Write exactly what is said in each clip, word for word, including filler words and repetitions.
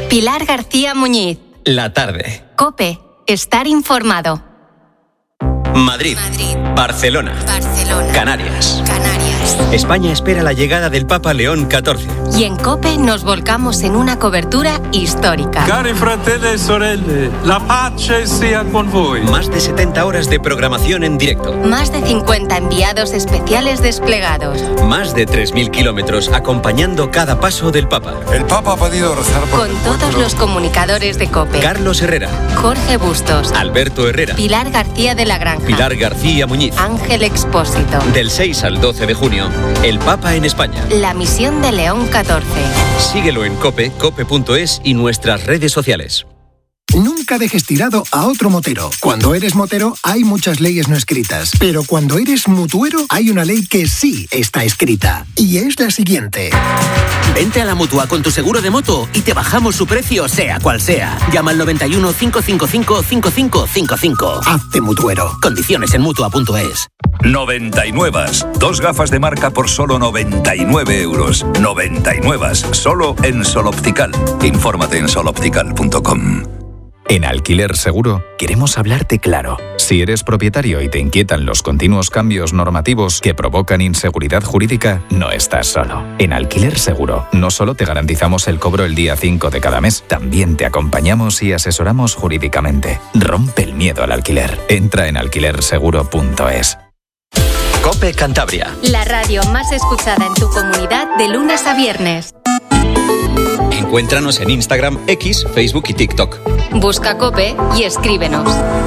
Pilar García Muñiz. La tarde. COPE. Estar informado. Madrid. Madrid. Barcelona. Barcelona. Canarias. Canarias. España espera la llegada del Papa León catorce. Y en COPE nos volcamos en una cobertura histórica. Cari fratelli e sorelle, la pace sia con voi. Más de setenta horas de programación en directo. Más de cincuenta enviados especiales desplegados. Más de tres mil kilómetros acompañando cada paso del Papa. El Papa ha podido rezar por Con todos los comunicadores de COPE. Carlos Herrera. Jorge Bustos. Alberto Herrera. Pilar García de la Granja. Pilar García Muñiz. Ángel Expósito. Del seis al doce de junio, el Papa en España. La misión de León catorce. Síguelo en COPE, cope punto es y nuestras redes sociales. Nunca dejes tirado a otro motero. Cuando eres motero hay muchas leyes no escritas, pero cuando eres mutuero hay una ley que sí está escrita. Y es la siguiente. Vente a la Mutua con tu seguro de moto y te bajamos su precio sea cual sea. Llama al noventa y uno, cinco cinco cinco, cinco cinco cinco cinco. Hazte mutuero. Condiciones en mutua punto es. noventa y nueve. Dos gafas de marca por solo noventa y nueve euros. noventa y nueve. Solo en Sol Optical. Infórmate en sol optical punto com. En Alquiler Seguro queremos hablarte claro. Si eres propietario y te inquietan los continuos cambios normativos que provocan inseguridad jurídica, no estás solo. En Alquiler Seguro no solo te garantizamos el cobro el día cinco de cada mes, también te acompañamos y asesoramos jurídicamente. Rompe el miedo al alquiler. Entra en alquiler seguro punto es. COPE Cantabria. La radio más escuchada en tu comunidad de lunes a viernes. Encuéntranos en Instagram, X, Facebook y TikTok. Busca COPE y escríbenos.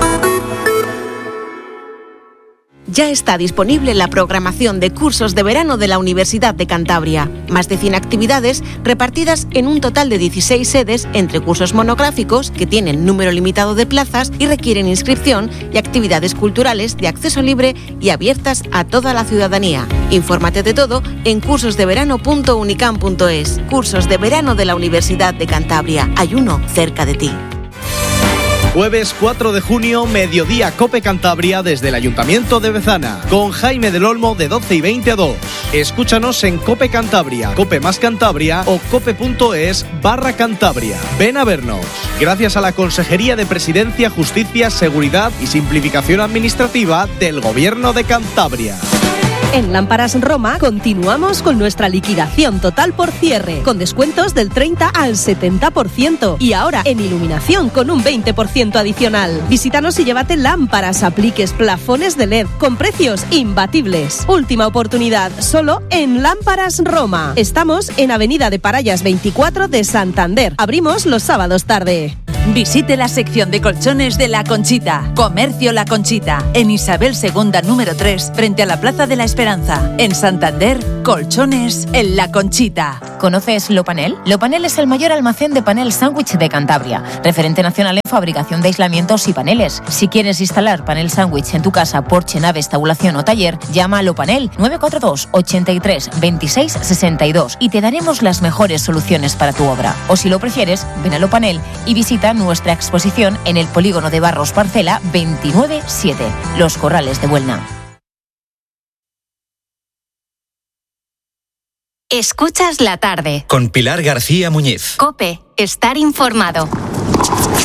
Ya está disponible la programación de cursos de verano de la Universidad de Cantabria. Más de cien actividades repartidas en un total de dieciséis sedes entre cursos monográficos que tienen número limitado de plazas y requieren inscripción y actividades culturales de acceso libre y abiertas a toda la ciudadanía. Infórmate de todo en cursos de verano punto unicam punto es. Cursos de verano de la Universidad de Cantabria. Hay uno cerca de ti. Jueves cuatro de junio, mediodía COPE Cantabria desde el Ayuntamiento de Bezana, con Jaime del Olmo de doce y veinte a dos. Escúchanos en COPE Cantabria, COPE más Cantabria o cope punto es barra Cantabria. Ven a vernos. Gracias a la Consejería de Presidencia, Justicia, Seguridad y Simplificación Administrativa del Gobierno de Cantabria. En Lámparas Roma continuamos con nuestra liquidación total por cierre, con descuentos del treinta al setenta por ciento y ahora en iluminación con un veinte por ciento adicional. Visítanos y llévate lámparas, apliques, plafones de L E D con precios imbatibles. Última oportunidad, solo en Lámparas Roma. Estamos en Avenida de Parayas veinticuatro de Santander. Abrimos los sábados tarde. Visite la sección de colchones de La Conchita. Comercio La Conchita, en Isabel segunda número tres, frente a la Plaza de la Esperanza. En Santander, colchones en La Conchita. ¿Conoces Lopanel? Lopanel es el mayor almacén de panel sándwich de Cantabria, referente nacional en fabricación de aislamientos y paneles. Si quieres instalar panel sándwich en tu casa, porche, nave, estabulación o taller, llama a Lopanel nueve cuatro dos, ochenta y tres, veintiséis, sesenta y dos y te daremos las mejores soluciones para tu obra. O si lo prefieres, ven a Lopanel y visita nuestra exposición en el polígono de Barros Parcela veintinueve siete, Los Corrales de Buelna. Escuchas la tarde. Con Pilar García Muñiz. COPE. Estar informado.